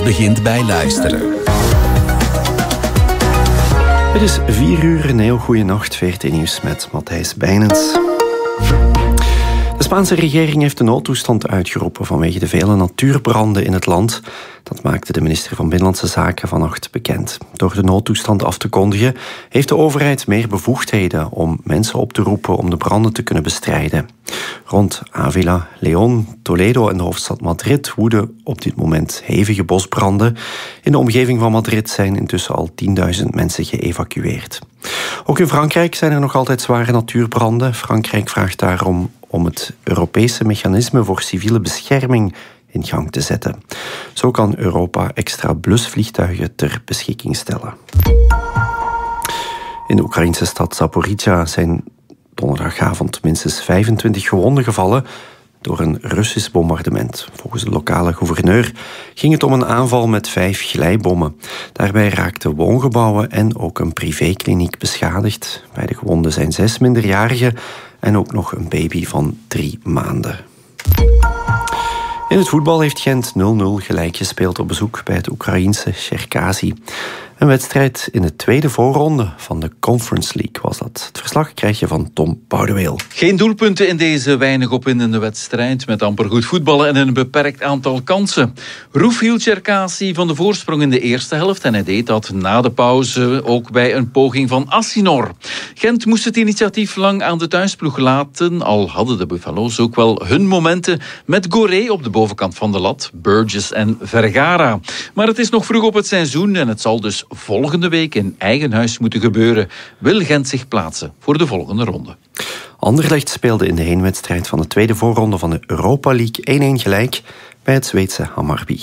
begint bij luisteren. Het is 4:00, een heel goede nacht. VRT Nieuws met Matthijs Bijnens. De Spaanse regering heeft de noodtoestand uitgeroepen vanwege de vele natuurbranden in het land. Dat maakte de minister van Binnenlandse Zaken vannacht bekend. Door de noodtoestand af te kondigen heeft de overheid meer bevoegdheden om mensen op te roepen om de branden te kunnen bestrijden. Rond Ávila, León, Toledo en de hoofdstad Madrid woeden op dit moment hevige bosbranden. In de omgeving van Madrid zijn intussen al 10.000 mensen geëvacueerd. Ook in Frankrijk zijn er nog altijd zware natuurbranden. Frankrijk vraagt daarom om het Europese mechanisme voor civiele bescherming in gang te zetten. Zo kan Europa extra blusvliegtuigen ter beschikking stellen. In de Oekraïnse stad Zaporizhia zijn donderdagavond minstens 25 gewonden gevallen door een Russisch bombardement. Volgens de lokale gouverneur ging het om een aanval met 5 glijbommen. Daarbij raakten woongebouwen en ook een privékliniek beschadigd. Bij de gewonden zijn 6 minderjarigen en ook nog een baby van 3 maanden. In het voetbal heeft Gent 0-0 gelijk gespeeld op bezoek bij het Oekraïense Cherkasy. Een wedstrijd in de tweede voorronde van de Conference League was dat. Het verslag krijg je van Tom Boudeweel. Geen doelpunten in deze weinig opwindende wedstrijd met amper goed voetballen en een beperkt aantal kansen. Roef hield Cherkasy van de voorsprong in de eerste helft en hij deed dat na de pauze ook bij een poging van Assinor. Gent moest het initiatief lang aan de thuisploeg laten, al hadden de Buffalo's ook wel hun momenten met Goré op de bovenkant van de lat, Burgess en Vergara. Maar het is nog vroeg op het seizoen en het zal dus volgende week in eigen huis moeten gebeuren. Wil Gent zich plaatsen voor de volgende ronde. Anderlecht speelde in de heenwedstrijd van de tweede voorronde van de Europa League 1-1 gelijk bij het Zweedse Hammarby.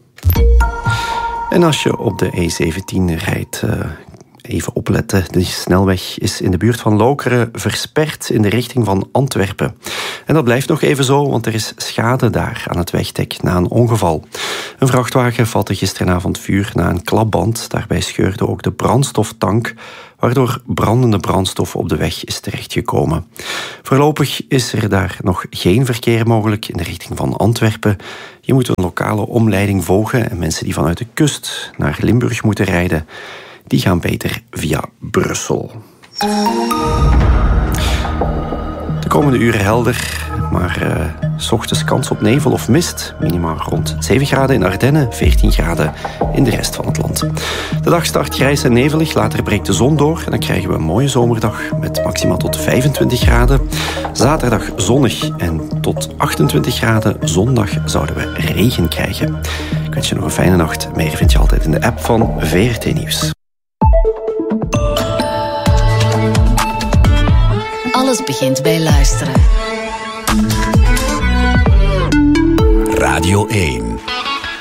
En als je op de E17 rijdt, even opletten. De snelweg is in de buurt van Lokeren versperd in de richting van Antwerpen. En dat blijft nog even zo, want er is schade daar aan het wegdek na een ongeval. Een vrachtwagen vatte gisteravond vuur na een klapband. Daarbij scheurde ook de brandstoftank, waardoor brandende brandstof op de weg is terechtgekomen. Voorlopig is er daar nog geen verkeer mogelijk in de richting van Antwerpen. Je moet een lokale omleiding volgen en mensen die vanuit de kust naar Limburg moeten rijden, die gaan beter via Brussel. De komende uren helder, maar 's ochtends kans op nevel of mist. Minimaal rond 7 graden in Ardennen, 14 graden in de rest van het land. De dag start grijs en nevelig, later breekt de zon door en dan krijgen we een mooie zomerdag met maximaal tot 25 graden. Zaterdag zonnig en tot 28 graden. Zondag zouden we regen krijgen. Ik wens je nog een fijne nacht. Meer vind je altijd in de app van VRT Nieuws. Alles begint bij luisteren. Radio 1.